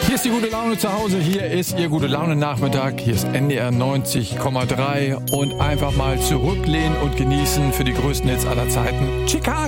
Hier ist die gute Laune zu Hause, hier ist Ihr gute Laune Nachmittag, hier ist NDR 90,3 und einfach mal zurücklehnen und genießen für die größten Hits aller Zeiten. Chicago!